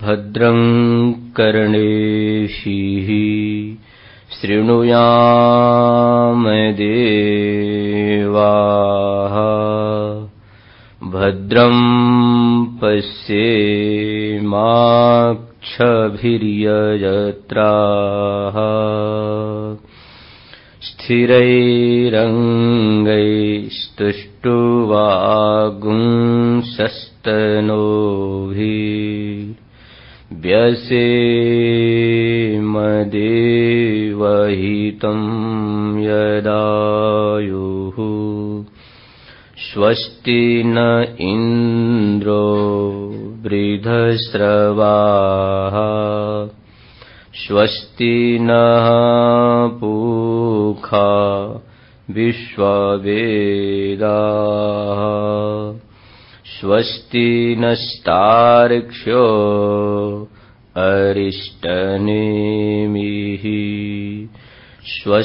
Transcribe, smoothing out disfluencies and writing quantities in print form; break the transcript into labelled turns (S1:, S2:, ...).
S1: भद्रं कर्णेभिः शृणुयाम देवाः भद्रं पश्येमाक्षभिर्यजत्राः स्थिरैरङ्गैस्तुष्टुवागुंसस्तनूभिर्व्यसेम देवहितं यदायुः स्वस्ति न इन्द्रो वृद्धश्रवाः स्वस्ति नः पूषा विश्ववेदाः स्वस्ति नस्तार्क्ष्यो अरिष्टनेमिः स्वस्ति